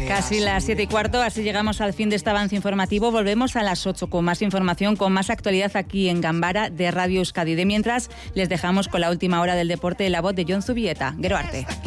Casi las 7:15, así llegamos al fin de este avance informativo. Volvemos a las 8 con más información, con más actualidad aquí en Gambara de Radio Euskadi. De mientras, les dejamos con la última hora del deporte de la voz de Jon Zubieta. Gero arte.